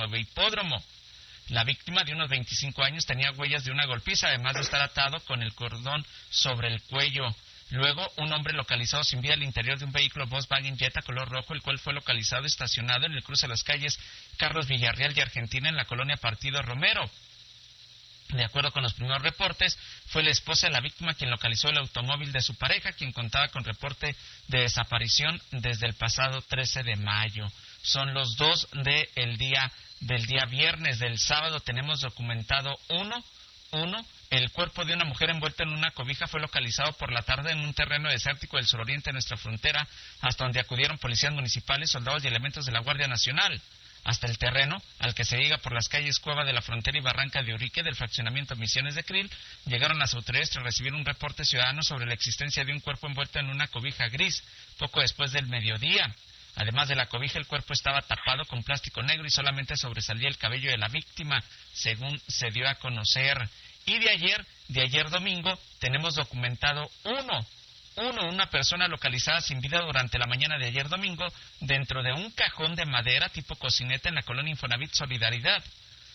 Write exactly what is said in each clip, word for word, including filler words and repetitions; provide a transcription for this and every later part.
Nuevo Hipódromo. La víctima, de unos veinticinco años, tenía huellas de una golpiza, además de estar atado con el cordón sobre el cuello. Luego, un hombre localizado sin vida al interior de un vehículo Volkswagen Jetta color rojo, el cual fue localizado estacionado en el cruce de las calles Carlos Villarreal y Argentina, en la colonia Partido Romero. De acuerdo con los primeros reportes, fue la esposa de la víctima quien localizó el automóvil de su pareja, quien contaba con reporte de desaparición desde el pasado trece de mayo. Son los dos de el día del día viernes. Del sábado tenemos documentado uno, uno, el cuerpo de una mujer envuelta en una cobija fue localizado por la tarde en un terreno desértico del suroriente de nuestra frontera, hasta donde acudieron policías municipales, soldados y elementos de la Guardia Nacional. Hasta el terreno, al que se llega por las calles Cueva de la Frontera y Barranca de Urique del fraccionamiento Misiones de Krill, llegaron las autoridades tras recibir un reporte ciudadano sobre la existencia de un cuerpo envuelto en una cobija gris, poco después del mediodía. Además de la cobija, el cuerpo estaba tapado con plástico negro y solamente sobresalía el cabello de la víctima, según se dio a conocer. Y de ayer, de ayer domingo, tenemos documentado uno, uno, una persona localizada sin vida durante la mañana de ayer domingo dentro de un cajón de madera tipo cocineta en la colonia Infonavit Solidaridad.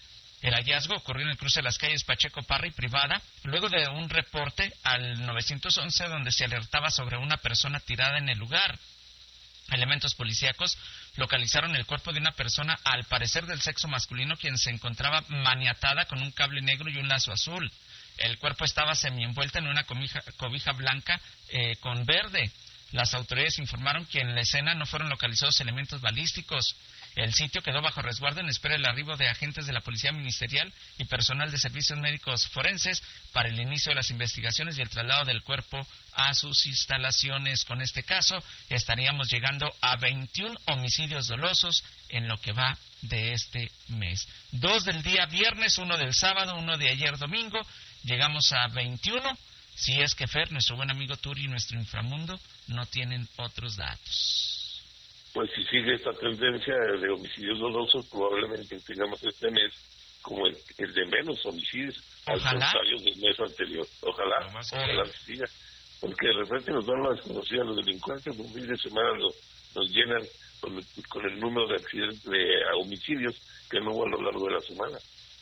El hallazgo ocurrió en el cruce de las calles Pacheco Parra y Privada, luego de un reporte al nueve once donde se alertaba sobre una persona tirada en el lugar. Elementos policíacos localizaron el cuerpo de una persona, al parecer del sexo masculino, quien se encontraba maniatada con un cable negro y un lazo azul. El cuerpo estaba semienvuelto en una cobija, cobija blanca eh, con verde. Las autoridades informaron que en la escena no fueron localizados elementos balísticos. El sitio quedó bajo resguardo en espera del arribo de agentes de la Policía Ministerial y personal de servicios médicos forenses para el inicio de las investigaciones y el traslado del cuerpo a sus instalaciones. Con este caso estaríamos llegando a veintiún homicidios dolosos en lo que va de este mes. Dos del día viernes, uno del sábado, uno de ayer domingo. Llegamos a veintiuno. Si es que Fer, nuestro buen amigo Turi y nuestro inframundo no tienen otros datos. Pues si sigue esta tendencia de homicidios dolosos, probablemente tengamos este mes como el, el de menos homicidios al contrario del mes anterior. Ojalá, no ojalá que siga, porque de repente nos dan la desconocida los delincuentes, un fin de semana lo, nos llenan con el, con el número de accidentes, de homicidios que no hubo a lo largo de la semana.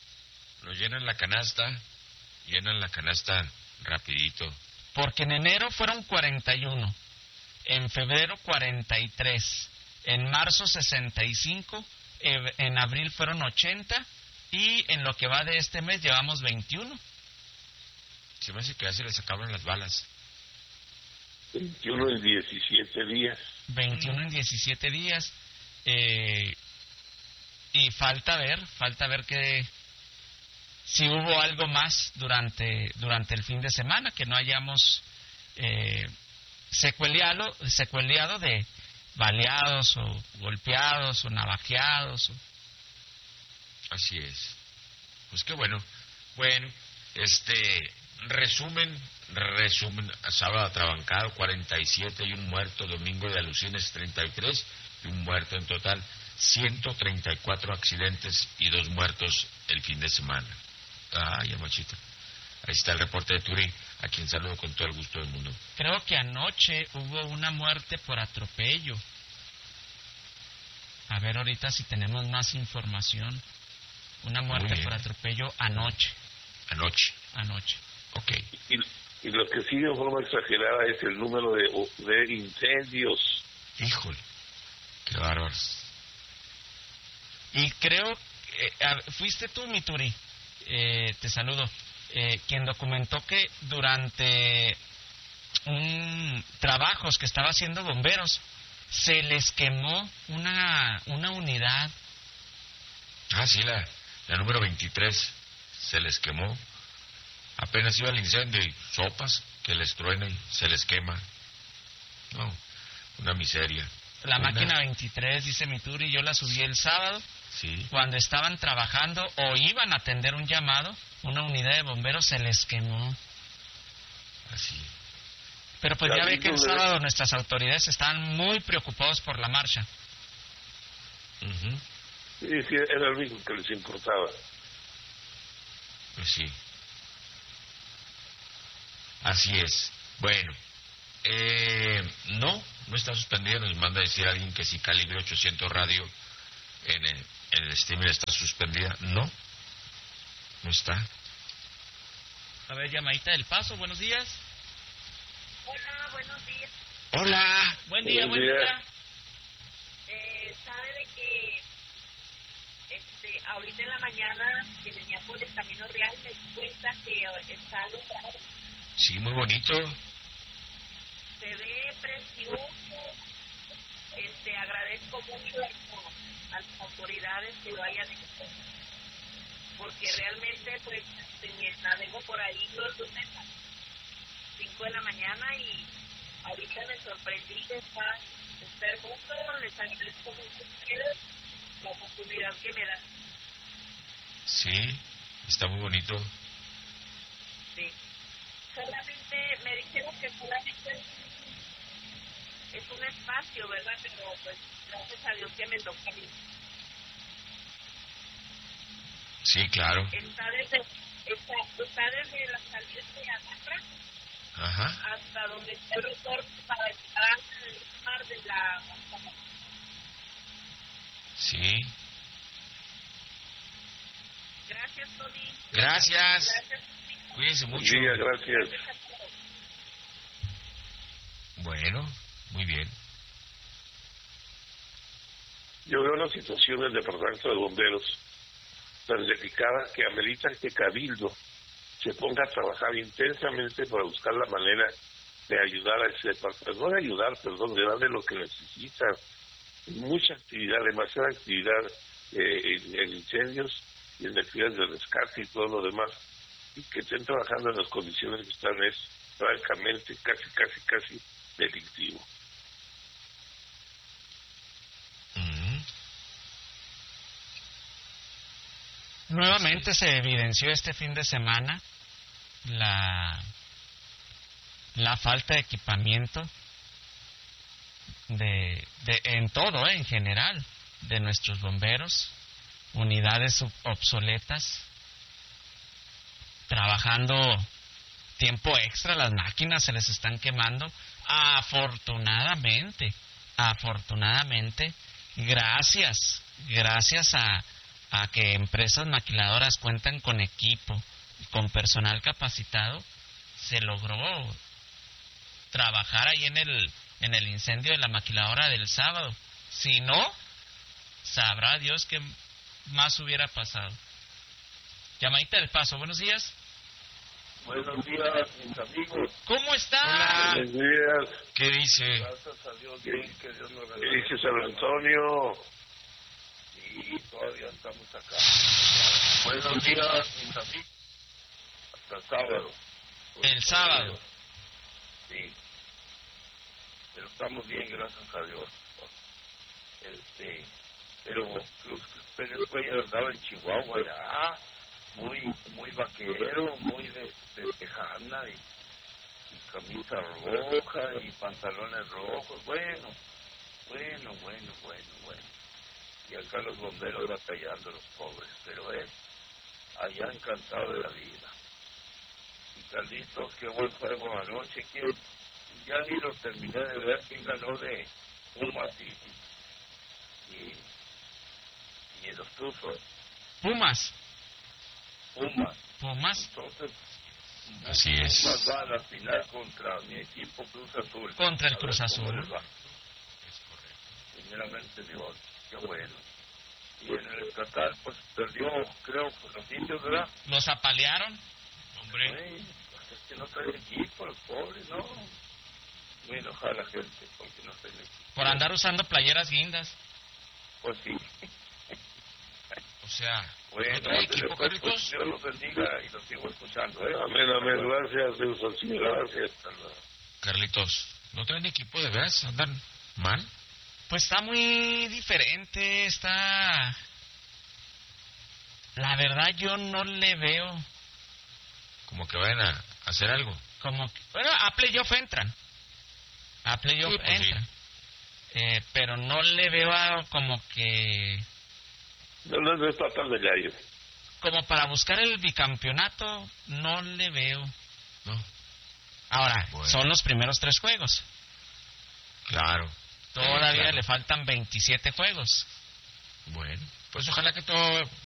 Nos llenan la canasta, llenan la canasta rapidito. Porque en enero fueron cuarenta y uno, en febrero cuarenta y tres, en marzo sesenta y cinco, en abril fueron ochenta y en lo que va de este mes llevamos veintiuno. Se me hace que ya se les acaban las balas. veintiuno en diecisiete días. veintiuno en diecisiete días. Eh, y falta ver, falta ver que si hubo algo más durante durante el fin de semana, que no hayamos eh, secueleado, secueleado de baleados o golpeados o navajeados. O... Así es. Pues qué bueno. Bueno, este, resumen, resumen, sábado atrabancado, cuarenta y siete y un muerto, domingo de alucines treinta y tres y un muerto en total, ciento treinta y cuatro accidentes y dos muertos el fin de semana. Ay, machito. Ahí está el reporte de Turi, a quien saludo con todo el gusto del mundo. Creo que anoche hubo una muerte por atropello. A ver ahorita si tenemos más información. Una muerte por atropello anoche. Anoche. Anoche. Ok. Y, y lo que sigue de forma exagerada es el número de, de incendios. Híjole, qué bárbaros. Y creo, eh, fuiste tú, mi Turi, eh, te saludo, eh, quien documentó que durante un trabajos que estaba haciendo bomberos, se les quemó una, una unidad. Ah, sí, la, la número veintitrés se les quemó. Apenas iba el incendio y sopas que les truena y se les quema. No, una miseria. La una... máquina veintitrés, dice mi Turi, yo la subí el sábado. Sí. Cuando estaban trabajando o iban a atender un llamado, una unidad de bomberos se les quemó. Así. Pero pues ya ve que el sábado nuestras autoridades estaban muy preocupados por la marcha. Uh-huh. Sí, sí, era el mismo que les importaba. Pues sí. Así es. Bueno, eh, no, no está suspendida. Nos manda a decir alguien que si Calibre ochocientos Radio en el, en el streamer está suspendida. No, no está. A ver, llamadita del Paso, buenos días. Hola, buenos días. Hola. Buen día, buen Buenos día. días. Eh, sabe de que este, ahorita en la mañana que venía por el Camino Real me di cuenta que está alumbrado. Sí, muy bonito. Se ve precioso. Este, agradezco mucho a las autoridades que lo hayan hecho, porque realmente pues este, navego por ahí los lunes a las cinco de la mañana y ahorita me sorprendí de estar, de estar hermoso. Les agradezco mucho a ustedes la oportunidad que me dan. Sí, está muy bonito. Sí. Solamente me dijeron que solamente es, es un espacio, ¿verdad? Pero pues gracias a Dios que me toca a mí. Sí, claro. Está desde, está, está desde la salida de Anacra Ajá. hasta donde está el retorno para entrar al mar de la... Sí. Gracias, Tony. Gracias. Gracias. Cuídense Buen mucho. día, gracias. Gracias a todos. Bueno, muy bien. Yo veo una situación del Departamento de Bomberos tan delicada que amerita que Cabildo se ponga a trabajar intensamente para buscar la manera de ayudar a ese departamento, no de ayudar, perdón, de darle lo que necesita. Mucha actividad, demasiada actividad eh, en, en incendios y en actividades de rescate y todo lo demás, y que estén trabajando en las condiciones que están es francamente casi, casi, casi delictivo. Mm. Nuevamente se evidenció este fin de semana la, la falta de equipamiento de, de en todo, eh, en general, de nuestros bomberos, unidades ob- obsoletas, trabajando tiempo extra, las máquinas se les están quemando. Afortunadamente, afortunadamente, gracias, gracias a, a que empresas maquiladoras cuentan con equipo, con personal capacitado, se logró trabajar ahí en el en el incendio de la maquiladora del sábado. Si no, sabrá Dios qué más hubiera pasado. Llamadita del Paso, buenos días. Buenos días, mis amigos. ¿Cómo está? Buenos días. ¿Qué dice? Gracias a Dios, bien, que Dios nos ¿Qué regale. dice San Antonio? Y todavía estamos acá. Buenos días, mis amigos. Hasta el sábado. El sábado. Sí. Pero estamos bien, gracias a Dios. Este, pero Cruz Pérez Cuellar andaba en Chihuahua ya, muy, muy vaquero, muy de, de tejana y, y camisa roja y pantalones rojos. Bueno, bueno, bueno, bueno, bueno. Y acá los bomberos batallando, los pobres, pero él allá encantado de la vida. Y Carlitos, qué buen juego anoche, que ya ni lo terminé de ver, quién ganó de Pumas y, y, y los Tuzos. Pumas. Pumas. Pumas. Entonces, Así es. Pumas va a la final contra mi equipo Cruz Azul. Contra el A Cruz ver cómo Azul. les va. Primeramente Dios, qué bueno. Y en el estatal, pues perdió, creo, los indios, ¿verdad? Los apalearon. Hombre. Ay, pues es que no trae equipo, los pobres, ¿no? Muy enojada la gente porque no trae equipo. Por andar usando playeras guindas. Pues sí. O sea, Bueno, ¿no trae ándale, equipo, pues, Carlitos? pues, Dios los bendiga y los sigo escuchando, ¿eh? Amén, amén, gracias, Dios así, gracias. Carlitos, ¿no traen equipo de veras? ¿Andan mal? Pues está muy diferente, está... La verdad yo no le veo Como que vayan a hacer algo. como... que- Bueno, a playoff entran. A playoff Sí, pues sí. entran. Eh, pero no le veo a como que... No, no, no es patas de gallo. Como para buscar el bicampeonato, no le veo. No, Ahora, Bueno. son los primeros tres juegos. claro. Todavía claro. le faltan veintisiete juegos. Bueno, pues ojalá que todo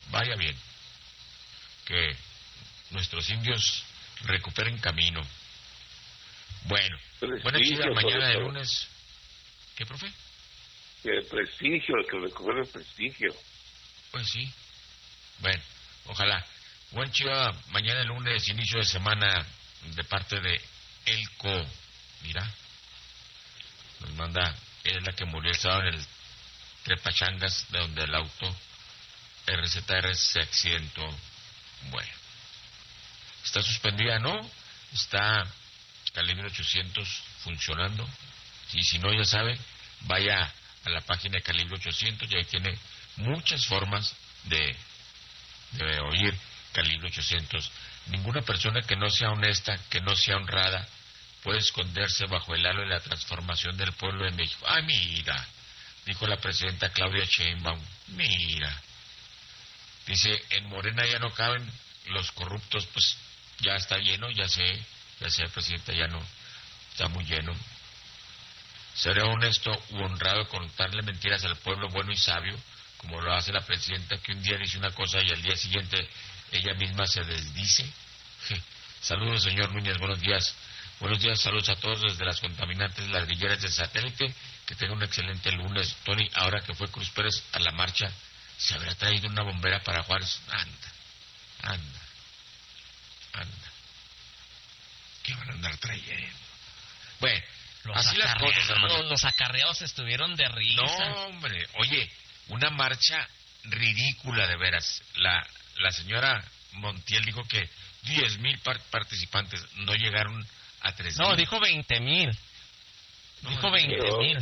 vaya bien. Que nuestros indios recuperen camino. Bueno, buena chida, mañana de lunes. ¿Qué, profe? El prestigio, que recupere el prestigio. Pues sí. Bueno, ojalá. Buen chiva, mañana de lunes, inicio de semana, de parte de Elco. Mira, nos manda, es la que murió el sábado en el Trepachangas, de donde el auto R Z R se accidentó. Bueno, está suspendida, ¿no? Está Calibre ochocientos funcionando. Y si no, ya sabe, vaya a la página de Calibre ochocientos, y ahí tiene muchas formas de, de oír Calibre ochocientos. Ninguna persona que no sea honesta, que no sea honrada, puede esconderse bajo el halo de la transformación del pueblo de México. ¡Ah, mira! Dijo la presidenta Claudia Sheinbaum. Mira. Dice, en Morena ya no caben los corruptos, pues ya está lleno, ya sé, ya sé, presidenta, ya no, está muy lleno. Seré honesto u honrado contarle mentiras al pueblo bueno y sabio, como lo hace la presidenta, que un día dice una cosa y al día siguiente ella misma se desdice. Saludos, señor Núñez, buenos días. Buenos días, saludos a todos desde las contaminantes ladrilleras del satélite. Que tenga un excelente lunes. Tony, ahora que fue Cruz Pérez a la marcha, ¿se habrá traído una bombera para Juárez? Anda, anda, anda. ¿Qué van a andar trayendo? Bueno, los así las cosas, hermano. Los acarreados estuvieron de risa. No, hombre, oye, una marcha ridícula de veras. La, la señora Montiel dijo que diez mil par- participantes no llegaron a tres mil. No, dijo veinte mil. No, dijo veinte mil.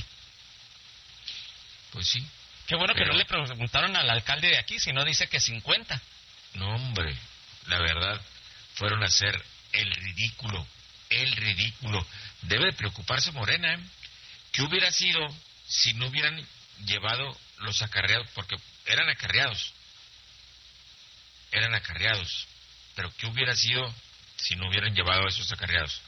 Pues sí. Qué bueno pero... que no le preguntaron al alcalde de aquí, si no dice que cincuenta. No, hombre, la verdad, fueron a hacer el ridículo, el ridículo. Debe preocuparse Morena, ¿eh? ¿Qué hubiera sido si no hubieran llevado los acarreados? Porque eran acarreados, eran acarreados, pero ¿qué hubiera sido si no hubieran llevado esos acarreados?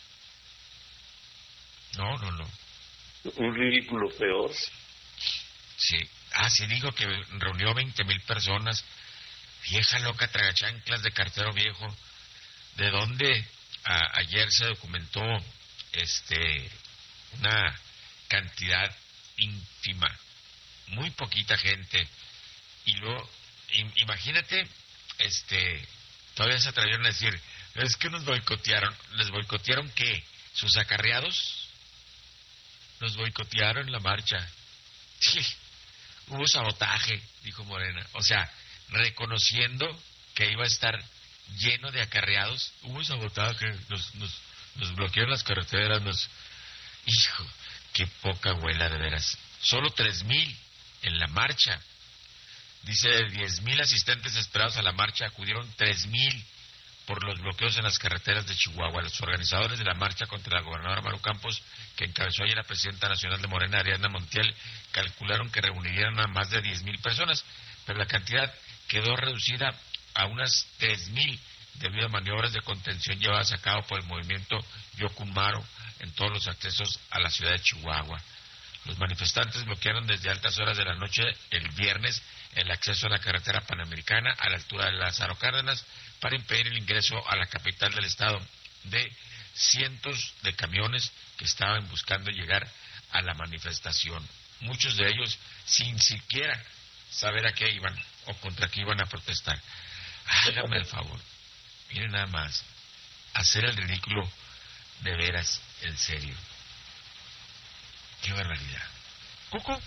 No, no, no. Un ridículo peor. Sí. Ah, sí, dijo que reunió veinte mil personas. Vieja loca, tragachanclas de cartero viejo. ¿De dónde a, ayer se documentó este una cantidad ínfima? Muy poquita gente. Y luego, im, imagínate, este, todavía se atrevieron a decir, es que nos boicotearon. ¿Les boicotearon qué? ¿Sus acarreados? Nos boicotearon la marcha. Sí. Hubo sabotaje, dijo Morena. O sea, reconociendo que iba a estar lleno de acarreados, hubo sabotaje, nos, nos, nos bloquearon las carreteras, nos... Hijo, qué poca abuela de veras. Solo tres mil en la marcha. Dice, de diez mil asistentes esperados a la marcha, acudieron tres mil por los bloqueos en las carreteras de Chihuahua. Los organizadores de la marcha contra la gobernadora Maru Campos, que encabezó ayer la presidenta nacional de Morena, Ariadna Montiel, calcularon que reunirían a más de diez mil personas, pero la cantidad quedó reducida a unas tres mil debido a maniobras de contención llevadas a cabo por el movimiento Yocumaro en todos los accesos a la ciudad de Chihuahua. Los manifestantes bloquearon desde altas horas de la noche el viernes el acceso a la carretera panamericana a la altura de Lázaro Cárdenas para impedir el ingreso a la capital del estado de cientos de camiones que estaban buscando llegar a la manifestación. Muchos de ellos sin siquiera saber a qué iban o contra qué iban a protestar. Hágame el favor, miren nada más, hacer el ridículo de veras, en serio. Qué barbaridad. ¿Cuco?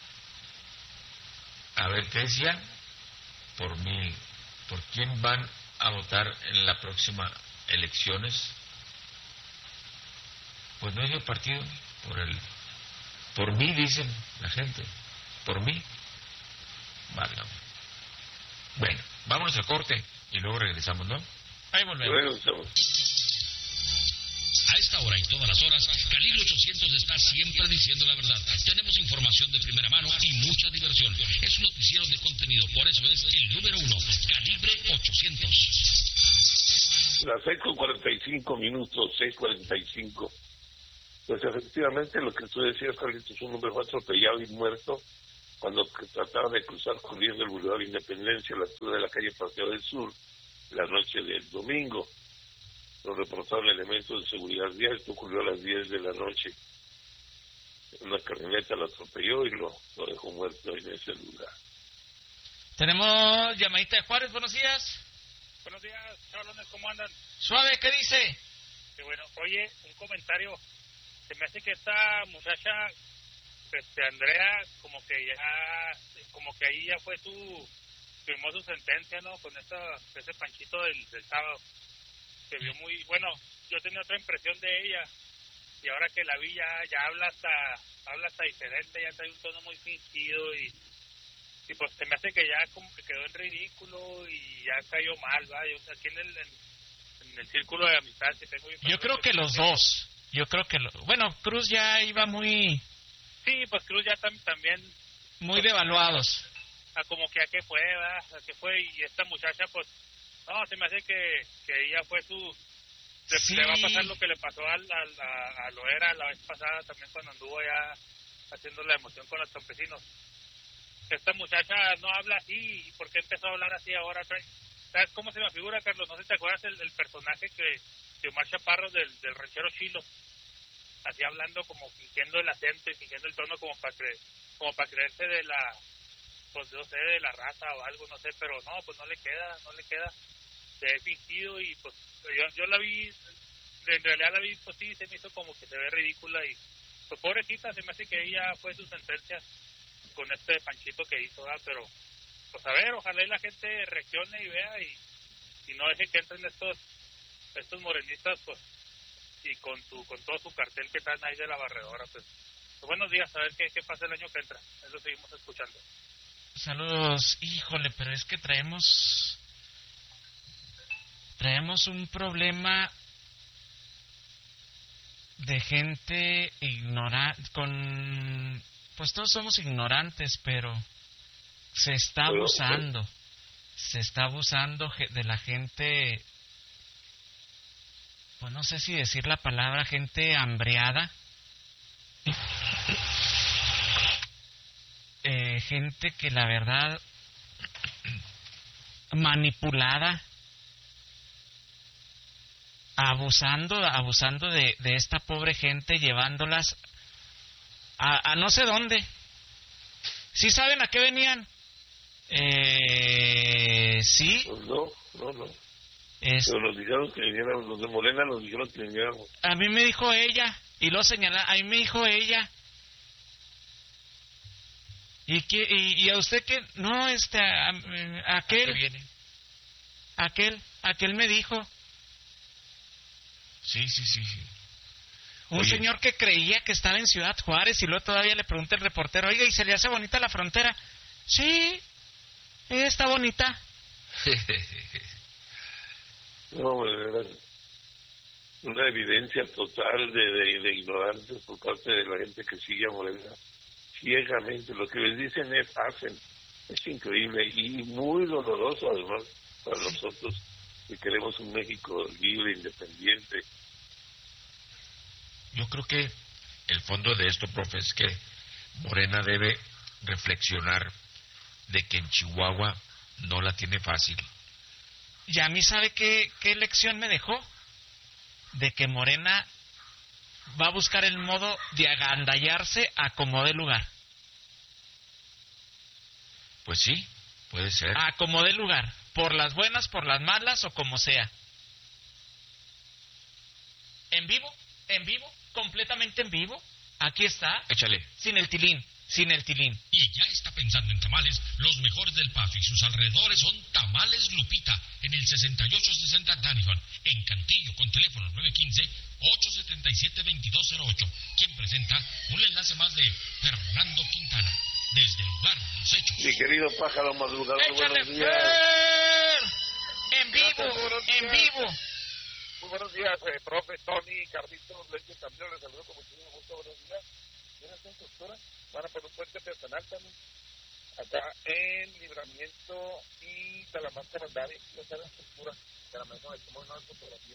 A ver, ¿qué decía? Por mí, ¿por quién van a votar en la próxima elecciones? Pues no hay de partido, por el, por mí dicen la gente, por mí. Válgame. Bueno, vámonos al corte y luego regresamos, ¿no? Ahí volvemos. Bueno, a esta hora y todas las horas, Calibre ochocientos está siempre diciendo la verdad. Tenemos información de primera mano y mucha diversión. Es un noticiero de contenido, por eso es el número uno, Calibre ochocientos. Las seis con cuarenta y cinco minutos, seis cuarenta y cinco. Pues efectivamente lo que tú decías, Carlitos, un hombre fue atropellado y muerto cuando trataba de cruzar corriendo el Boulevard Independencia a la altura de la calle Paseo del Sur, la noche del domingo. Lo reportaron elementos de seguridad vial. Esto ocurrió a las diez de la noche. Una camioneta lo atropelló y lo, lo dejó muerto en ese lugar. Tenemos llamadita de Juárez, buenos días. Buenos días, chavalones, ¿cómo andan? Suave, ¿qué dice? Sí, bueno, oye, un comentario. Se me hace que esta muchacha, este, Andrea, como que ya, como que ahí ya fue su, firmó su sentencia, ¿no? Con esa, ese panchito del, del sábado. Se vio muy, bueno, yo tenía otra impresión de ella, y ahora que la vi ya, ya habla hasta, habla hasta diferente, ya trae un tono muy fingido, y, y pues se me hace que ya como que quedó en ridículo, y ya cayó mal, ¿va? Yo, aquí en el, en, en el círculo de amistad que tengo... Yo creo que los dos. Yo creo que, lo, bueno, Cruz ya iba muy... Sí, pues Cruz ya tam, también... Muy devaluados. A como que a qué fue, ¿verdad? A qué fue, y esta muchacha, pues... No, se me hace que, que ella fue su... Le, sí. le va a pasar lo que le pasó al, al, a, a Loera la vez pasada, también cuando anduvo ya haciendo la emoción con los campesinos. Esta muchacha no habla así, ¿y por qué empezó a hablar así ahora? ¿Sabes cómo se me figura, Carlos? No sé si te acuerdas el, el personaje que... de Omar Chaparro del, del ranchero Chilo, así hablando como fingiendo el acento y fingiendo el tono como para creer, como para creerse de la, pues no sé, de la raza o algo, no sé, pero no, pues no le queda, no le queda, se ve fingido y pues yo, yo la vi, en realidad la vi, pues sí, se me hizo como que se ve ridícula y pues pobrecita, se me hace que ella fue su sentencia con este panchito que hizo, ¿verdad? Pero pues a ver, ojalá y la gente reaccione y vea y, y no deje que entren estos estos morenistas, pues, y con tu con todo su cartel que están ahí de la barredora, pues, pues buenos días, a ver qué, qué pasa el año que entra, eso seguimos escuchando. Saludos, híjole, pero es que traemos, traemos un problema de gente ignorante, con, pues todos somos ignorantes, pero se está abusando, se está abusando de la gente... Pues no sé si decir la palabra, gente hambreada, eh, gente que la verdad manipulada, abusando, abusando de, de esta pobre gente, llevándolas a, a no sé dónde. ¿Sí saben a qué venían? Eh, sí. No, no, no. Es... Pero nos dijeron que viniéramos, los de Morena nos dijeron que viniéramos. A mí me dijo ella, y lo señala, a mí me dijo ella. ¿Y, que, y, y a usted que no, este, a, a, aquel, viene? aquel, aquel me dijo. Sí, sí, sí, sí. Un Oye. señor que creía que estaba en Ciudad Juárez y luego todavía le pregunta el reportero, oiga, ¿y se le hace bonita la frontera? Sí, está bonita. No, era una evidencia total de, de, de ignorancia por parte de la gente que sigue a Morena ciegamente. Lo que les dicen es hacen. Es increíble y muy doloroso además para nosotros que queremos un México libre, independiente. Yo creo que el fondo de esto, profe, es que Morena debe reflexionar de que en Chihuahua no la tiene fácil. Y a mí, ¿sabe qué, qué lección me dejó? De que Morena va a buscar el modo de agandallarse a como dé lugar. Pues sí, puede ser. A como dé lugar. Por las buenas, por las malas o como sea. En vivo, en vivo, completamente en vivo. Aquí está. Échale. Sin el tilín, sin el tilín. Y ya está pensando en tamales, los mejores del Paso y sus alrededores son Tamales Lupita, en el sesenta y ocho sesenta Danison, en Cantillo, con teléfono nueve uno cinco, ocho siete siete, dos dos cero ocho, quien presenta un enlace más de Fernando Quintana, desde el lugar de los hechos. Mi querido pájaro madrugador, ¡Échale, buenos días. Fer! En vivo, Gracias, en vivo. Muy buenos días, eh, profe, Tony, Carlitos, Leche, también les saludo con muchísimo gusto, buenos días. ¿Tienen esta estructura? Van a poner un puente peatonal también. Acá en Libramiento y Talamanca Mandari, ya está la estructura. Caramelo, de cómo una fotografía.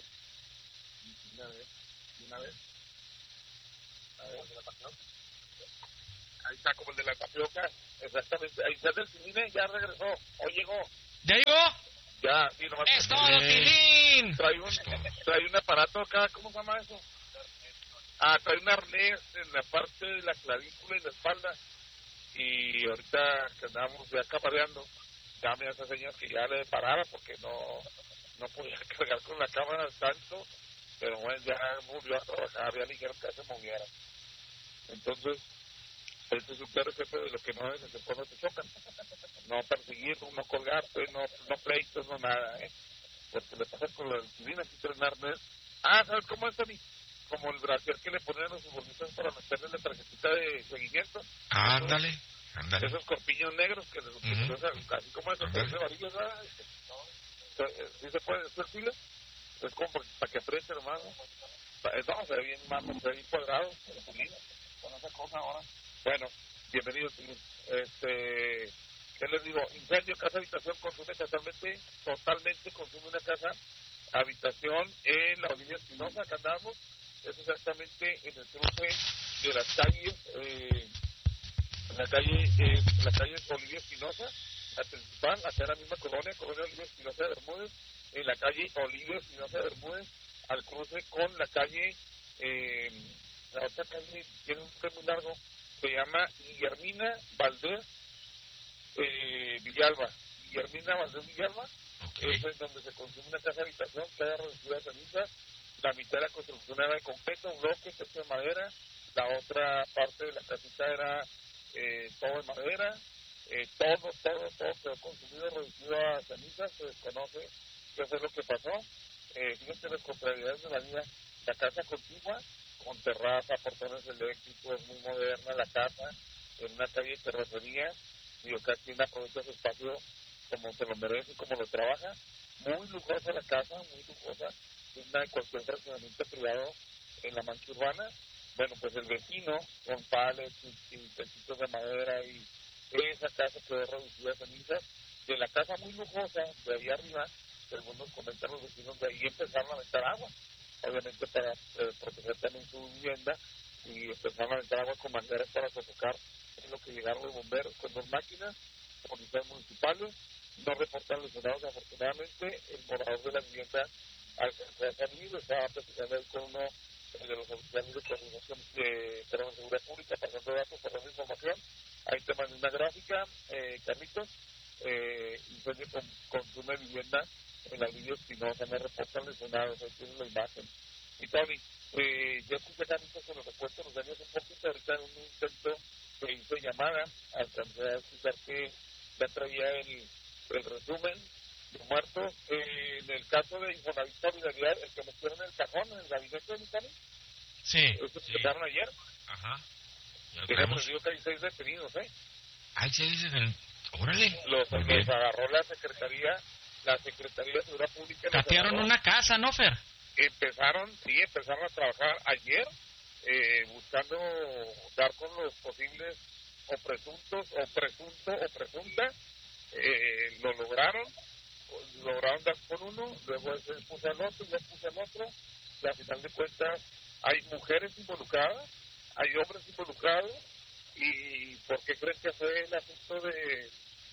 Y una vez, y una vez. A ver, ¿se la pasó? ahí está como el de la tapioca, exactamente, ahí está del Tilín, ya regresó, hoy llegó. ¿Ya llegó? Ya, sí, nomás. ¡Es todo, Tilín! Trae un, trae un aparato acá, ¿cómo se llama eso? Ah, trae un arnés en la parte de la clavícula y la espalda. Y ahorita que andamos ya camareando, ya me hace señas que ya le parara porque no, no podía cargar con la cámara tanto. Pero bueno, ya volvió a trabajar, ya le dijeron que se moviera. Entonces, este es un claro ejemplo de lo que no es el cuando te chocan. No perseguir, no colgarte, no, no pleitos, no nada, ¿eh? Porque le pasa con la disciplina, aquí traen arnés. Ah, ¿sabes cómo es, Tony? Como el brasier que le ponen a los futbolistas para meterle la tarjetita de seguimiento. Ah, ándale, ándale. Esos corpiños negros que les utilizan, uh -huh. Así como esos, ese varillo, ¿sabes? ¿Sí se puede hacer fila? Es como para que apriete, hermano. No, se ve bien, mano, se ve bien cuadrado, con esa cosa ahora. Bueno, bienvenido, este... ¿Qué les digo? Incendio, casa, habitación, consume totalmente, totalmente consume una casa, habitación en la Olivia Espinosa, acá andamos, es exactamente en el cruce de las calles, eh, en la calle, eh, la calle Olivia Espinosa, la principal, acá en la misma colonia, colonia Olivia Espinosa de Bermúdez, en la calle Olivia Espinosa de Bermúdez, al cruce con la calle, eh, la otra calle tiene un nombre muy largo, se llama Guillermina Valdés, Eh, Villalba, Guillermina Valdés Villalba, okay. Es en donde se consume una casa de habitación que haya reducida de ceniza, la mitad de la construcción era de concreto, un bloque, techo de madera, la otra parte de la casita era eh, todo de madera, eh, todo, todo, todo quedó consumido, reducido a ceniza, se desconoce qué fue lo que pasó, eh, fíjense las contrariedades de la vida, la casa contigua, con terraza, portones eléctricos, muy moderna la casa, en una calle de terracería, y acá quien aprovecha su espacio como se lo merece, como lo trabaja, muy lujosa la casa, muy lujosa, digna de cualquier fraccionamiento privado en la mancha urbana. Bueno, pues el vecino, con pales y, y techitos de madera, y esa casa quedó reducida a cenizas. De la casa muy lujosa, de ahí arriba, según nos comentan los vecinos, de ahí empezaron a meter agua, obviamente para eh, proteger también su vivienda, y empezaron a meter agua con mangueras para sofocar en lo que llegaron los bomberos con dos máquinas, policías municipales, no reportan lesionados afortunadamente. El morador de la vivienda alcanzó a salir, estaba platicando ahí con uno de los oficiales de coordinación de, de seguridad pública, pasando datos, pasando información. Ahí te mandé una gráfica, eh, Carlitos, eh, incendio con, consume vivienda en la línea Espinosa, no reportan lesionados, ahí tienen la imagen. Y Tony, eh, yo escuché Carlitos con los repuestos los daños un poquito, ahorita en un intento que hizo llamada, alcancé a escuchar que ya traía el, el resumen de muertos. Eh, en el caso de Infonavit Solidaridad, el que metieron en el cajón, en el gabinete de Italia, sí, eso sí. empezaron ayer. Ajá. Déjame digo que hay seis detenidos, ¿eh? Hay seis detenidos. Órale. Los, los agarró la Secretaría, la Secretaría de Seguridad Pública. Catearon una casa, ¿no, Fer? Empezaron, sí, empezaron a trabajar ayer, eh, buscando dar con los posibles o presuntos, o presunto, o presunta, eh, lo lograron, lograron dar con uno, luego se puso al otro, ya puso al otro, y al final de cuentas hay mujeres involucradas, hay hombres involucrados, y ¿por qué creen que fue el asunto de,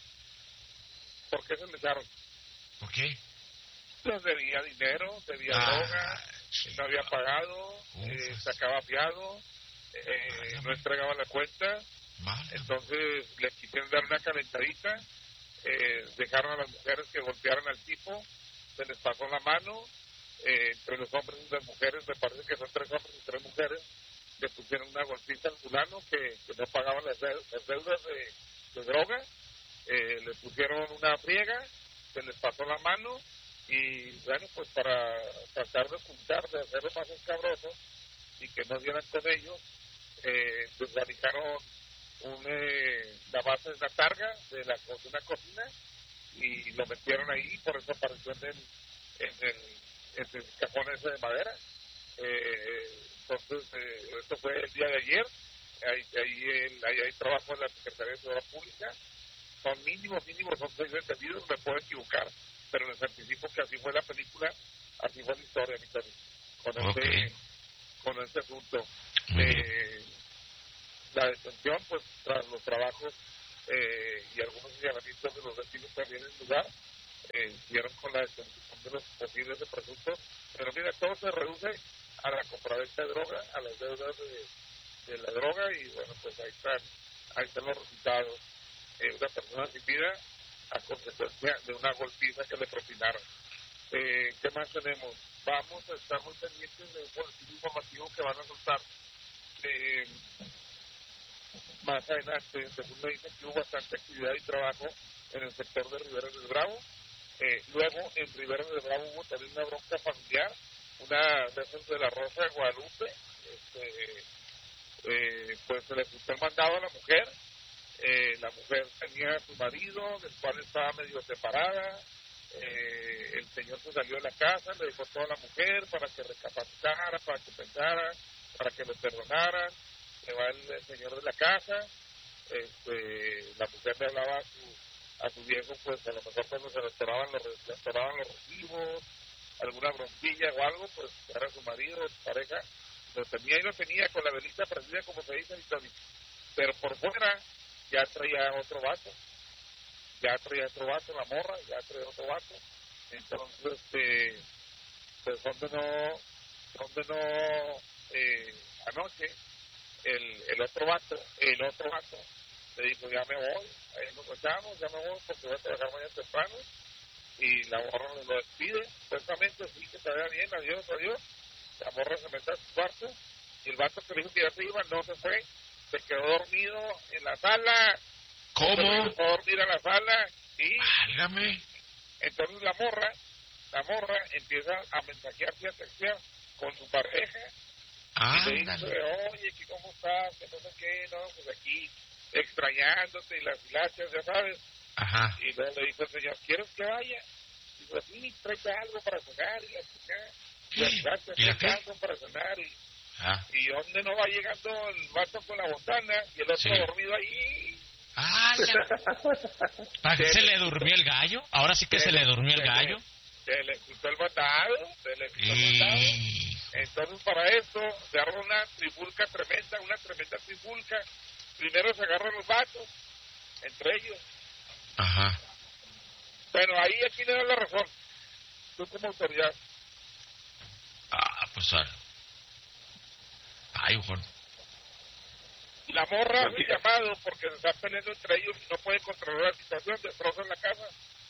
por qué se le echaron? ¿Por qué? Pues debía dinero, debía ah, droga, sí, no había pagado, eh, sacaba fiado, eh, no entregaba la cuenta, vale. Entonces le quisieron dar una calentadita, eh, dejaron a las mujeres que golpearan al tipo, se les pasó la mano, eh, entre los hombres y las mujeres, me parece que son tres hombres y tres mujeres, le pusieron una golpiza al fulano que, que no pagaban las, de, las deudas de, de droga, eh, le pusieron una friega, se les pasó la mano, y bueno, pues para tratar de ocultar, de hacerlo más escabroso y que no dieran con ellos, eh, desvalijaron un, eh, la base de una targa de, la, de una cocina y lo metieron ahí, por eso apareció en el, en el, en el cajón ese de madera. Eh, entonces, eh, esto fue el día de ayer, ahí, ahí, el, ahí hay trabajo en la Secretaría de Seguridad Pública, son mínimos, mínimos, son seis detenidos, me puedo equivocar, pero les anticipo que así fue la película, así fue la historia, mi Tony, con, okay. este, con este asunto. Eh, la detención, pues tras los trabajos eh, y algunos señalamientos de los vecinos también en lugar, eh, dieron con la detención de los posibles de presuntos, pero mira, todo se reduce a la compraventa de droga, a las deudas de, de la droga, y bueno, pues ahí están, ahí están los resultados. Eh, una persona sin vida a consecuencia de una golpiza que le propinaron. Eh, ¿Qué más tenemos? Vamos a estar muy pendientes de un boletín informativo que van a soltar eh, más adelante. Según me dicen que hubo bastante actividad y trabajo en el sector de Riberas del Bravo. Eh, luego en Riberas del Bravo hubo también una bronca familiar, una de esas de la Rosa de Guadalupe. Este, eh, pues se le puso el mandado a la mujer. Eh, la mujer tenía a su marido, del cual estaba medio separada. Eh, el señor se salió de la casa, le dejó todo a la mujer para que recapacitara, para que pensara, para que lo perdonaran. Se va el, el señor de la casa. Este, la mujer le hablaba a su, a su viejo, pues a lo mejor cuando se restauraban los, restauraban los recibos, alguna bronquilla o algo, pues era su marido, su pareja, lo tenía y lo tenía con la velita prendida, como se dice, pero por fuera ya traía otro vato, ya traía otro vato, la morra, ya traía otro vato. Entonces, este, pues donde no, donde no, eh, anoche, el, el otro vato, el otro vato, le dijo, ya me voy, ahí nos echamos, ya me voy porque voy a trabajar mañana temprano, y la morra lo despide, supuestamente, sí, que te vaya bien, adiós, adiós. La morra se mete a su cuarto, y el vato que le dijo que ya se iba, no se fue, se quedó dormido en la sala. ¿Cómo? Se quedó dormido en la sala, y válgame. Entonces la morra, la morra empieza a mensajear y a textear con su pareja. Ah, y le dice, oye, ¿qué, ¿cómo estás? Que no sé qué, no, pues aquí extrañándote y las hilachas, ya sabes. Ajá. Y luego le dijo el señor, ¿quieres que vaya? Y dijo, sí, tráete algo para cenar, y la chica, y las hilachas, tráete algo para cenar, y, ah. y donde no va llegando el vato con la botana, y el otro sí. dormido ahí. Ah, ¿para qué se le durmió el gallo? Ahora sí que se, se le durmió el gallo. Se, se le quitó el mandado, se le quitó el mandado. Entonces, para esto, se agarra una trifulca tremenda, una tremenda trifulca. Primero se agarran los vatos, entre ellos. Ajá. Bueno, ahí aquí le da la razón. Tú como autoridad. Ah, pues ah. Ay, Juan. La morra hace llamado porque se está peleando entre ellos y no puede controlar la situación, destrozan la casa.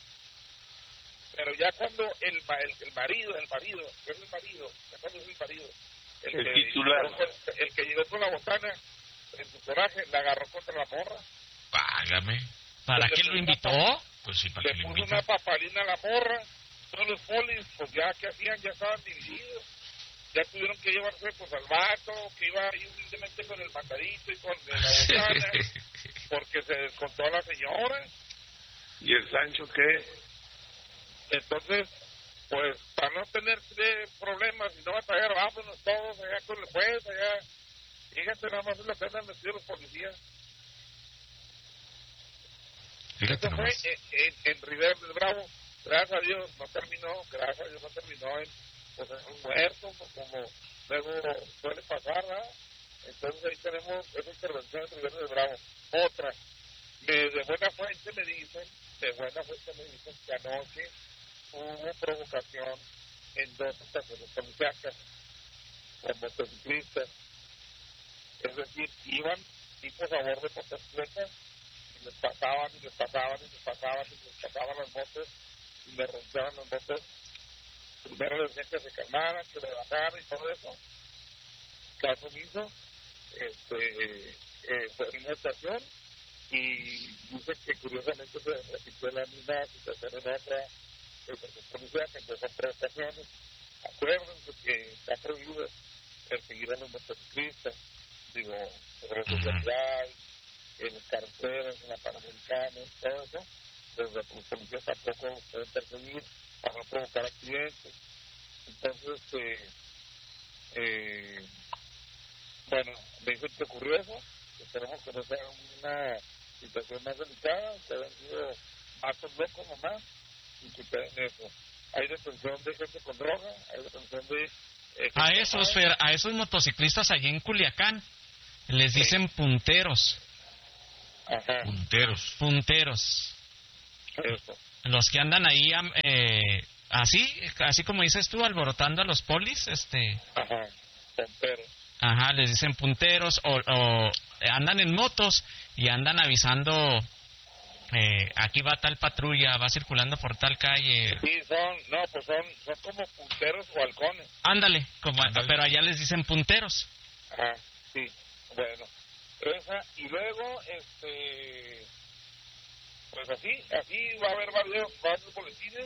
Pero ya cuando el, el, el marido, el marido, es el marido, ya cuando es el marido, el, el que, titular, el, el que llegó con la botana, en su coraje, la agarró contra la morra. Págame. ¿Para qué lo invitó? Pues sí, para le que lo puso invitó. una papalina a la morra. Todos los polis, pues ya que hacían, ya estaban divididos. Ya tuvieron que llevarse pues al vato, que iba ahí humildemente con el mandadito y con la botana, porque se descontó a la señora. ¿Y el Sancho qué? Entonces, pues, para no tener problemas y no batallar, vámonos todos allá con el juez, allá. Fíjate, nada más es lo que andan metidos los policías. Fíjate Eso nomás. fue en, en, en Rivera del Bravo. Gracias a Dios no terminó, gracias a Dios no terminó en, pues, en un muerto, como luego suele pasar, ¿verdad? Entonces ahí tenemos esa intervención en Rivera del Bravo. Otra, de, de buena fuente me dicen, de buena fuente me dicen que anoche hubo provocación en dos estaciones policíacas con motociclistas. Es decir, iban tipo a favor de motocicletas y les pasaban y les pasaban y les pasaban y les pasaban las motos y les rompían las motos. Primero les decían que se calmaran, que le bajaran y todo eso. Caso omiso, este, eh, fue en una estación y dice que curiosamente se repitió la misma situación en otra estación policial, que empezó en tres estaciones. Acuérdense que está prohibido perseguir a los motociclistas, digo, sobre la sociedad, en las carreteras, en la Panamericana, todo eso. Desde los policías tampoco pueden perseguir para no provocar accidentes. Entonces, eh, eh, bueno, me dicen que ocurrió eso, que tenemos que no sea una situación más delicada, que hayan sido actos locos nomás, y que queden eso. Hay detención de gente con droga, hay detención de... Eh, a esos, Fer, a esos motociclistas allí en Culiacán, Les dicen punteros. Ajá. Punteros. Punteros. Eso. Los que andan ahí eh, así, así como dices tú, alborotando a los polis, este... Ajá, punteros. Ajá, les dicen punteros, o, o andan en motos y andan avisando, eh, aquí va tal patrulla, va circulando por tal calle. Sí, son, no, pues son, son como punteros o halcones. Ándale, como, Ándale. pero allá les dicen punteros. Ajá, sí, bueno. Esa, y luego, este, pues así, así va a haber varios, varios boletines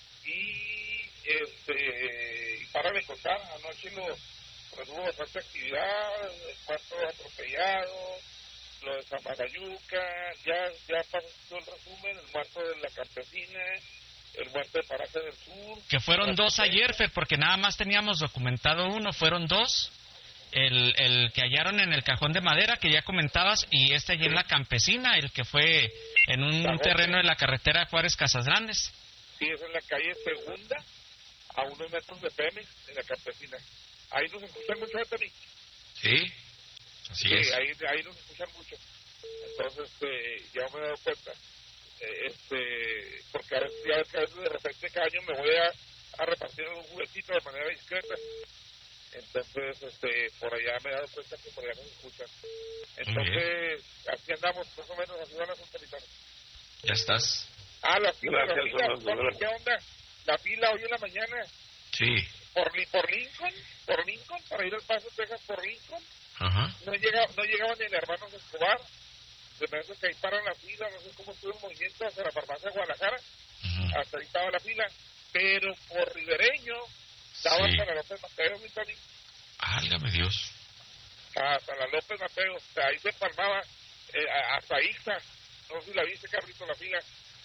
y, este, para de contar, anoche lo, pues hubo bastante actividad, muertos atropellados, lo de Samalayuca, ya, ya pasó todo el resumen, el muerto de la campesina, el muerto de Paraje del Sur. Que fueron dos ayer, Fer, porque nada más teníamos documentado uno, fueron dos. El, el que hallaron en el cajón de madera, que ya comentabas, y este allí en la campesina, el que fue en un Cajón, terreno de la carretera Juárez Casas Grandes. Sí, es en la calle Segunda, a unos metros de Pemex, en la campesina. Ahí nos escuchan mucho, Anthony. Sí, así Sí, es. ahí, ahí nos escuchan mucho. Entonces, este, ya me he dado cuenta. Eh, este, porque a veces, ya ves que a veces de repente cada año me voy a, a repartir un juguetito de manera discreta. Entonces, este, por allá me he dado cuenta que por allá nos escuchan. Entonces, así andamos, más o menos, así van a socializar. Ya estás. Ah, la fila, la Gracias, fila, Fernando, ¿por gracias. ¿qué onda? La fila hoy en la mañana, Sí. por, Li- por Lincoln, por Lincoln, para ir al Paso, Texas, por Lincoln, Ajá. no llegaba, no llegaban ni el hermano Escobar, se me hace que ahí paran la fila, no sé cómo estuvo el movimiento hacia la farmacia de Guadalajara, Ujú. hasta ahí estaba la fila, pero por Ribereño, estaba Sí. hasta la López Mateo, mi Tony, Álgame Dios. hasta la López Mateo, o sea, ahí se empalmaba, eh, a- hasta Ixa, no sé si la viste, Carlito, la fila.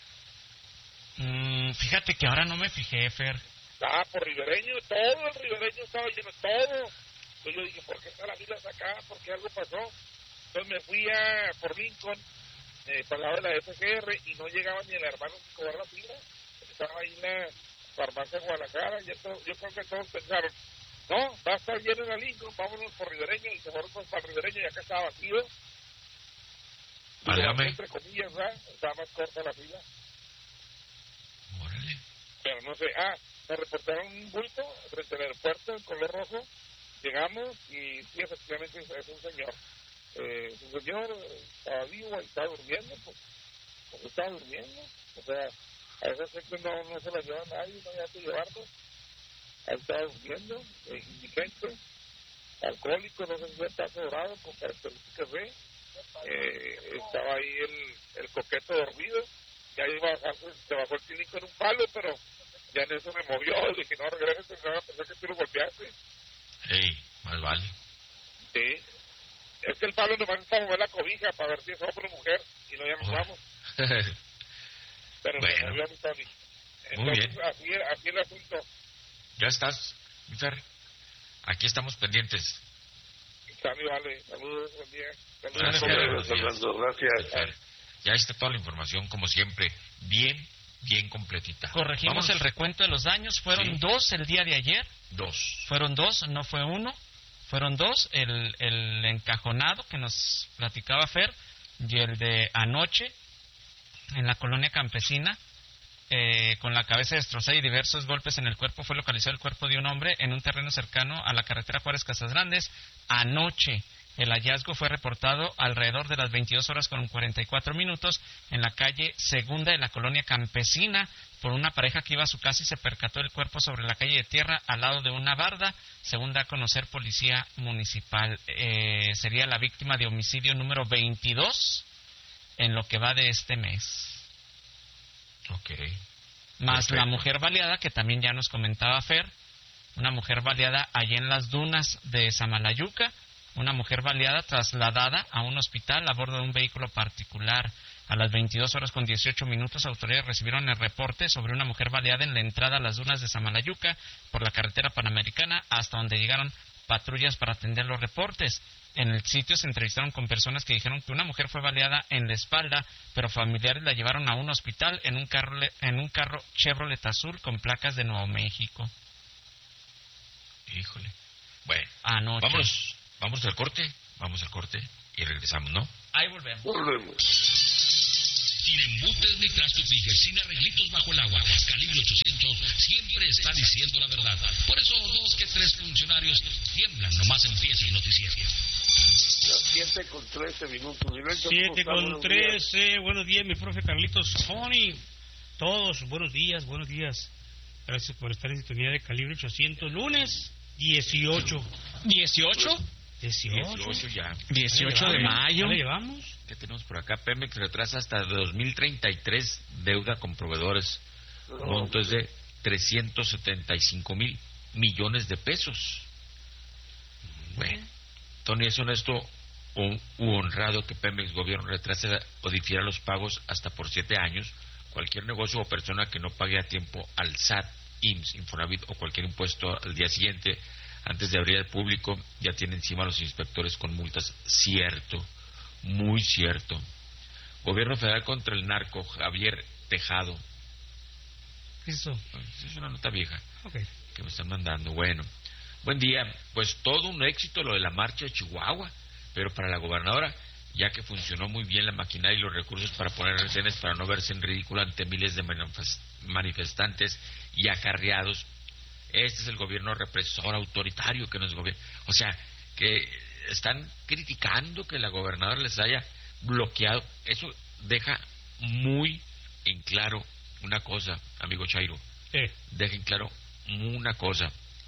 Mm, fíjate que ahora no me fijé, Fer. Ah, por Ribereño, todo el Ribereño estaba lleno, todo. Entonces yo dije, ¿por qué está la fila hasta acá? ¿Por qué algo pasó? Entonces me fui a por Lincoln, eh, para el lado de la F G R, y no llegaba ni el hermano a cobrar la fila. Estaba ahí en la farmacia de Guadalajara, y esto, yo creo que todos pensaron, no, va a estar lleno en la Lincoln, vámonos por Ribereño, y se fueron pues para Ribereño, y acá estaba vacío. Válgame. Entre comillas, ¿verdad? Estaba más corta la fila. Órale. Pero no sé, ah, me reportaron un bulto frente al aeropuerto en color rojo, llegamos y sí, efectivamente es, es un señor. Eh, es un señor, eh, estaba vivo, ahí estaba durmiendo, pues, pues estaba durmiendo, o sea, a esa gente no, no se la lleva a nadie, no había que llevarlo, ahí estaba durmiendo, eh, indigente, alcohólico, no sé si fue tazo dorado, con características B, eh, estaba ahí el, el coqueto dormido, ya iba a bajarse, se bajó el clínico en un palo, pero ya en eso me movió, dije, no, regrese, no, pensé que tú lo golpeaste. Ey, más vale. Sí, es que el palo nomás es para mover la cobija, para ver si es hombre o mujer, y no ya nos Oh. vamos, pero Bueno. me movió a mi Tony. Muy Entonces, bien. así, así el asunto. Ya estás, mi Fer. Aquí estamos pendientes. Sally, vale, saludos, buen día. Saludos. Gracias, Buenos buenos días. Fernando, gracias. Fer. Ya está toda la información, como siempre, bien, bien completita. Corregimos Vamos. el recuento de los daños, fueron Sí. dos el día de ayer, Dos. fueron dos, no fue uno, fueron dos, el, el encajonado que nos platicaba Fer y el de anoche en la colonia campesina, eh, con la cabeza destrozada y diversos golpes en el cuerpo, fue localizado el cuerpo de un hombre en un terreno cercano a la carretera Juárez Casas Grandes. Anoche el hallazgo fue reportado alrededor de las veintidós horas con cuarenta y cuatro minutos en la calle Segunda de la colonia campesina por una pareja que iba a su casa y se percató el cuerpo sobre la calle de tierra al lado de una barda, según da a conocer Policía Municipal. Eh, sería la víctima de homicidio número veintidós en lo que va de este mes. Ok. Más Perfecto. la mujer baleada, que también ya nos comentaba Fer, una mujer baleada allí en las dunas de Samalayuca, una mujer baleada trasladada a un hospital a bordo de un vehículo particular. A las veintidós horas con dieciocho minutos, autoridades recibieron el reporte sobre una mujer baleada en la entrada a las dunas de Samalayuca por la carretera Panamericana, hasta donde llegaron patrullas para atender los reportes. En el sitio se entrevistaron con personas que dijeron que una mujer fue baleada en la espalda, pero familiares la llevaron a un hospital en un carro, en un carro Chevrolet azul con placas de Nuevo México. Híjole. Bueno, Anoche. vámonos, vamos al corte. Vamos a corte y regresamos, ¿no? Ahí volvemos. Volvemos. Sin embutes ni trastos Bigger, sin arreglitos bajo el agua. Calibre ochocientos siempre está diciendo la verdad. Por eso dos que tres funcionarios tiemblan nomás empieza el noticiero. siete con trece minutos. siete con trece. Buenos días, mi profe Carlitos Honey. Todos, buenos días, buenos días. Gracias por estar en sintonía de Calibre ochocientos. Lunes dieciocho. ¿dieciocho? dieciocho ya. dieciocho de mayo. ¿Ya le llevamos? ¿Qué tenemos por acá? Pemex retrasa hasta dos mil treinta y tres deuda con proveedores. Monto es de trescientos setenta y cinco mil millones de pesos. Bueno, Tony, ¿es honesto u honrado que Pemex gobierno retrase o difiera los pagos hasta por siete años? Cualquier negocio o persona que no pague a tiempo al S A T, I M S S, Infonavit o cualquier impuesto al día siguiente, antes de abrir al público, ya tiene encima a los inspectores con multas. Cierto, muy cierto. Gobierno federal contra el narco, Javier Tejado. ¿Qué es eso? Es una nota vieja okay. que me están mandando. Bueno, buen día. Pues todo un éxito lo de la marcha de Chihuahua, pero para la gobernadora, ya que funcionó muy bien la maquinaria y los recursos para poner retenes para no verse en ridículo ante miles de manifestantes y acarreados. Este es el gobierno represor, autoritario que nos gobierna. O sea, que están criticando que la gobernadora les haya bloqueado. Eso deja muy en claro una cosa, amigo Chairo. ¿Qué? Deja en claro una cosa.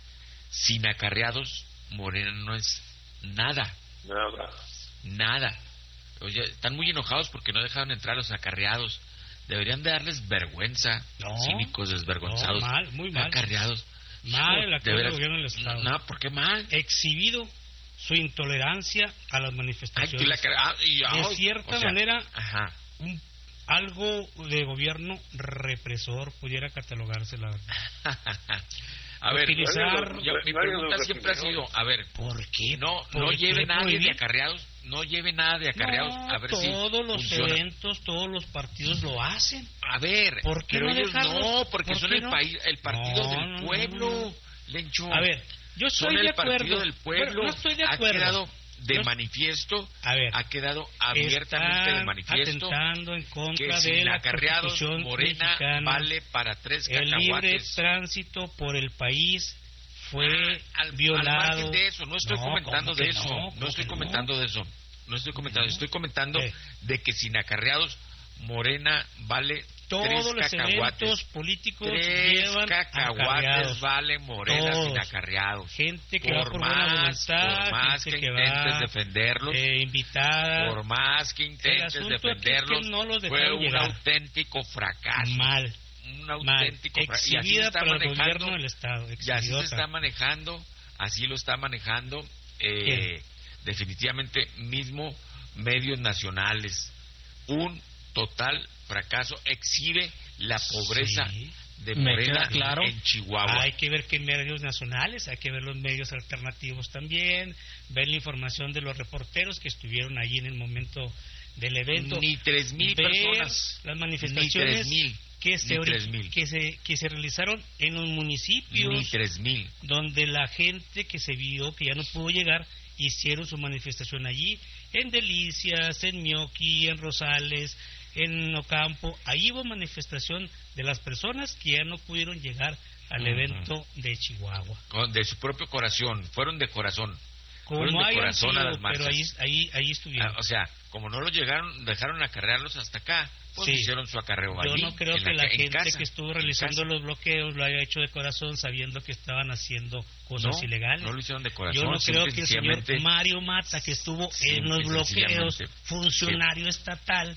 Sin acarreados, Morena no es nada. Nada. Nada. Oye, están muy enojados porque no dejaron entrar a los acarreados. Deberían de darles vergüenza. No, cínicos, desvergonzados. No, mal, muy mal. Acarreados. Mal el actual veras, gobierno del Estado. No, ¿por qué mal? Exhibido su intolerancia a las manifestaciones. Ay, tú la, ah, y, de ay, cierta o sea, manera, ajá. Un, algo de gobierno represor pudiera catalogarse, la verdad. A ver, utilizar... yo, mi pregunta siempre ha sido, a ver, ¿por qué no no lleve nadie de acarreados? No lleve nada de acarreados, no, a ver todos si los funciona. Eventos, todos los partidos lo hacen. A ver, ¿por qué pero no ellos dejarlos? no, porque ¿Por son qué el no? país, el partido No, del no, pueblo, no, no. Lencho. A ver, yo son estoy de el acuerdo. partido del pueblo. Bueno, no estoy de acuerdo. Ha quedado de Yo... manifiesto, a ver, ha quedado abiertamente de manifiesto atentando en contra que de sin la acarreados Constitución Morena mexicana. vale para tres El libre cacahuates. tránsito por el país fue ah, al, violado. Al margen de eso, no estoy no, comentando de eso, no, no estoy comentando no? de eso, no estoy comentando, no. estoy comentando ¿Qué? de que sin acarreados Morena vale todos tres los cacahuates. eventos políticos Tres llevan cacahuates acarreados. vale Morena Todos. sin acarreados. Gente que por va por más, buena voluntad, por más gente que, que intentes va, defenderlos, eh, invitada. por más que intentes asunto aquí es defenderlos, que no los fue dejaron un llegar. auténtico fracaso. Mal. Un auténtico Mal. fracaso. Y así se Exhibida está para el manejando, gobierno del Estado. y así se exhibidota. está manejando, así lo está manejando eh, definitivamente mismo medios nacionales. Un total fracaso, exhibe la pobreza Sí. de Me Morena queda claro. en Chihuahua. Hay que ver qué medios nacionales, hay que ver los medios alternativos también, ver la información de los reporteros que estuvieron allí en el momento del evento. Ni tres mil ver personas. las Ni manifestaciones tres mil. que se, Ni ori- tres mil. que se que se realizaron en los municipios Ni tres mil. donde la gente que se vio que ya no pudo llegar hicieron su manifestación allí, en Delicias, en Mioqui, en Rosales, en Ocampo. Ahí hubo manifestación de las personas que ya no pudieron llegar al Ujú. evento de Chihuahua. Con- de su propio corazón, fueron de corazón. Fueron Como de hayan corazón sido, a las marchas. pero ahí, ahí, ahí estuvieron. Ah, o sea, como no los llegaron, dejaron acarrearlos hasta acá, pues Sí. hicieron su acarreo Yo allí. no creo en que la ca- en gente casa, que estuvo en realizando casa. los bloqueos lo haya hecho de corazón sabiendo que estaban haciendo cosas No, ilegales. no lo hicieron de corazón. Yo no creo simple y que el señor sencillamente- Mario Mata, que estuvo Simple en los y bloqueos, sencillamente. funcionario estatal,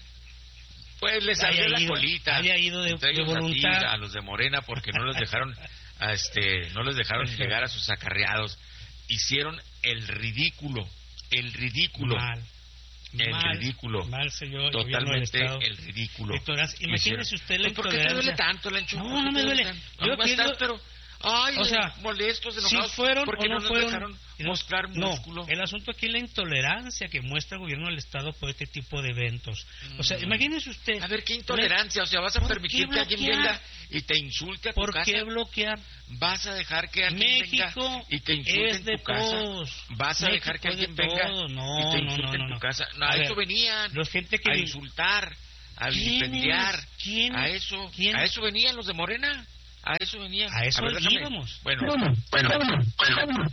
Pues les salió haya la ido- colita. haya ido de- Entre de ellos a ti, voluntad. a los de Morena, porque no los dejaron, a este, no les dejaron llegar a sus acarreados. Hicieron el ridículo, el ridículo, mal. el mal, ridículo, mal, señor gobierno del totalmente Estado. el ridículo. Intolerancia. Imagínese usted la Pues, ¿por qué te duele intolerancia. tanto, Lencho? No, ¿Por no qué me te duele. tanto? Yo No, que estás, lo- pero Ay, o sea, molestos, enojados, si fueron porque o no, no nos fueron, dejaron mostrar músculo. No, el asunto aquí es la intolerancia que muestra el gobierno del Estado por este tipo de eventos. Mm. O sea, imagínese usted... A ver, ¿qué intolerancia? O sea, ¿vas a permitir que alguien venga y te insulte a tu ¿Por casa? ¿Por qué bloquear? ¿Vas a dejar que alguien México venga y te insulte es en de tu casa? todos. ¿Vas a México dejar que es de alguien venga no, y te insulte no, no, no, en tu no. casa? No, a, a ver, eso venían, los gente que a insultar, a vilipendiar, a eso, ¿Quién? a eso venían los de Morena. A eso venía. A eso a ver, íbamos. Bueno, bueno, bueno, bueno.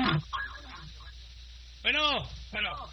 Bueno, bueno.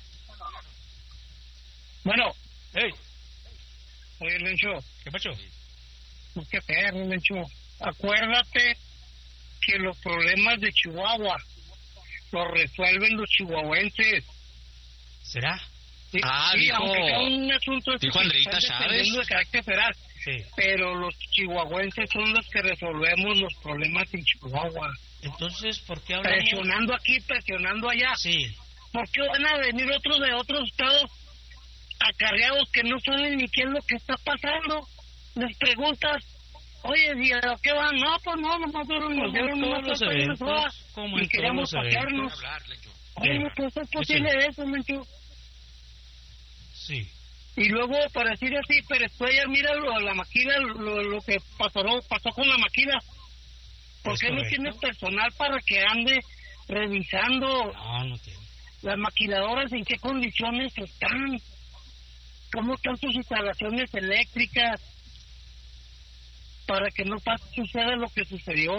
Bueno. Hey. Oye, Lencho. ¿Qué pasó? Pues qué perro, Lencho. Acuérdate que los problemas de Chihuahua los resuelven los chihuahuenses. ¿Será? Sí, ah, sí, dijo, aunque sea un asunto dijo Andreita Chávez. De carácter federal, sí. Pero los chihuahuenses son los que resolvemos los problemas en Chihuahua. Entonces, ¿por qué hablamos? Presionando aquí, presionando allá. Sí. ¿Por qué van a venir otros de otros estados acarreados que no saben ni qué es lo que está pasando? Les preguntas, oye, ¿y a qué van? No, pues no, nomás nos dieron unos eventos y queríamos pasearnos. Oye, pues es posible sí. eso, Mencho. Sí. Y luego, para decir así, pero después ya mira lo, la maquila, lo, lo que pasó, pasó con la maquila. ¿Por qué no tienes personal para que ande revisando no, no tiene. las maquiladoras, en qué condiciones están? ¿Cómo están sus instalaciones eléctricas? Para que no pase, suceda lo que sucedió.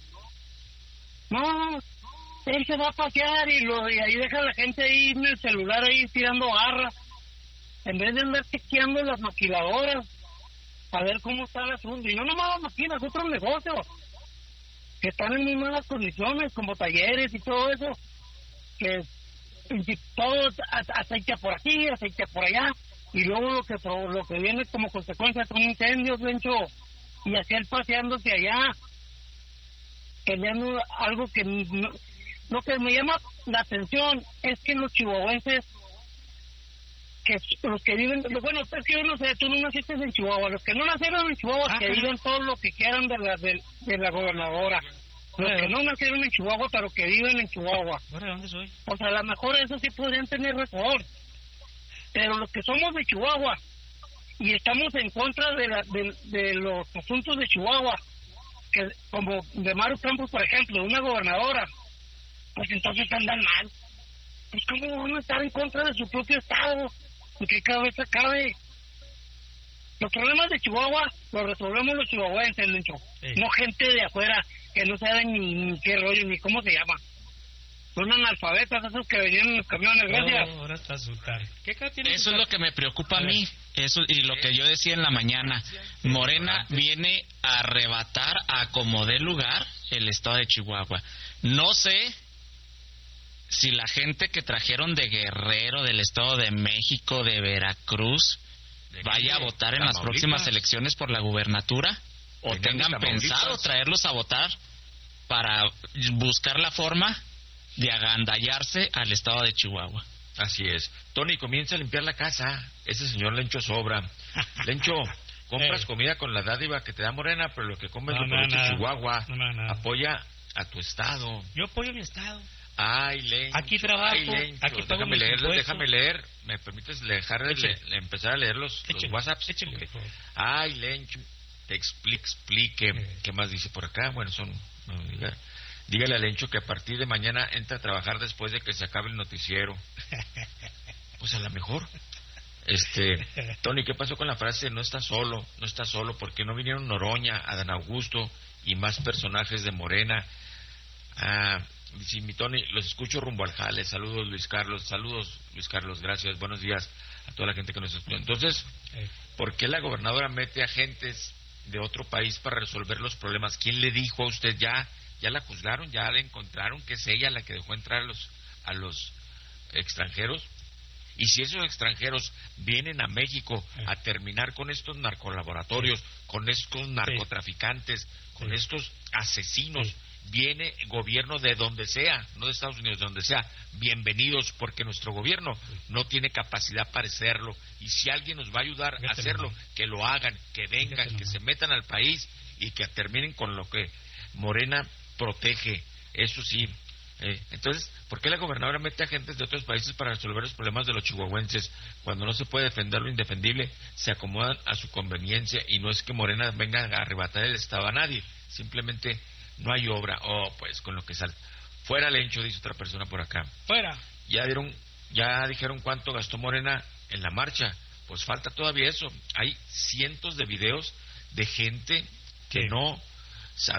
No, él se va a pasear y, lo, y ahí deja a la gente ahí en el celular ahí tirando garra. En vez de andar chequeando las maquiladoras, a ver cómo está el asunto. Y no nomás las maquilas, otros negocios que están en muy malas condiciones, como talleres y todo eso, que y todo aceite por aquí, aceite por allá, y luego lo que lo que viene como consecuencia son incendios, Lencho, y así él paseándose allá, peleando algo que no, lo que me llama la atención es que los chihuahuenses, que los que viven, bueno, es que yo no sé, tú no naciste en Chihuahua, los que no nacieron en Chihuahua, ah, que viven todo lo que quieran de la de, de la gobernadora, los que no nacieron en Chihuahua, pero que viven en Chihuahua. ¿De dónde soy? O sea, a lo mejor eso sí podrían tener récord, pero los que somos de Chihuahua y estamos en contra de, la, de, de los asuntos de Chihuahua, que como de Maru Campos, por ejemplo, una gobernadora, pues entonces andan mal. Pues cómo van a estar en contra de su propio estado, en qué cabeza cabe. Los problemas de Chihuahua los resolvemos los chihuahuenses, Lencho, sí. No gente de afuera que no saben ni, ni qué rollo ni cómo se llama. Son analfabetas esos que venían en los camiones, gracias. Oh, ahora está Sultán. ¿Qué tiene Eso es lo que me preocupa a mí. Eso y lo que yo decía en la mañana. Morena viene a arrebatar a como dé lugar el estado de Chihuahua. No sé si la gente que trajeron de Guerrero, del Estado de México, de Veracruz, vaya a votar en las próximas elecciones por la gubernatura, o tengan pensado traerlos a votar para buscar la forma de agandallarse al Estado de Chihuahua. Así es. Tony, comienza a limpiar la casa. Ese señor Lencho sobra. Lencho, compras comida con la dádiva que te da Morena, pero lo que comes no, lo produce no, no. Chihuahua. No, no, no. Apoya a tu estado. Yo apoyo a mi estado. Ay, Lencho. Aquí trabajo, ay, Lencho, aquí pago déjame mis leer, impuestos. déjame leer. ¿Me permites dejar de le, le empezar a leer los, los WhatsApps? Échale, okay. Ay, Lencho, te explique, explique. Sí. ¿Qué más dice por acá? Bueno, son... No, diga, dígale a Lencho que a partir de mañana entra a trabajar después de que se acabe el noticiero. Pues a lo mejor. Este, Tony, ¿qué pasó con la frase no está solo? No está solo, porque no vinieron Noroña, Adán Augusto y más personajes de Morena. Ah... Sí, mi Tony, los escucho rumbo al jale. Saludos, Luis Carlos. Saludos, Luis Carlos. Gracias. Buenos días a toda la gente que nos escucha. Entonces, ¿por qué la gobernadora mete agentes de otro país para resolver los problemas? ¿Quién le dijo a usted ya? ¿Ya la juzgaron? ¿Ya la encontraron que es ella la que dejó entrar a los, a los extranjeros? Y si esos extranjeros vienen a México a terminar con estos narcolaboratorios, con estos narcotraficantes, con estos asesinos, viene gobierno de donde sea, no de Estados Unidos, de donde sea, bienvenidos, porque nuestro gobierno no tiene capacidad para hacerlo, y si alguien nos va a ayudar a hacerlo, que lo hagan, que vengan, que se metan al país y que terminen con lo que Morena protege, eso sí. Eh, entonces, ¿por qué la gobernadora mete agentes de otros países para resolver los problemas de los chihuahuenses? Cuando no se puede defender lo indefendible, se acomodan a su conveniencia, y no es que Morena venga a arrebatar el Estado a nadie, simplemente no hay obra. Oh, pues con lo que sale. Fuera Lencho, dice otra persona por acá. Fuera. Ya dieron, ya dijeron cuánto gastó Morena en la marcha. Pues falta todavía eso. Hay cientos de videos de gente que Sí. no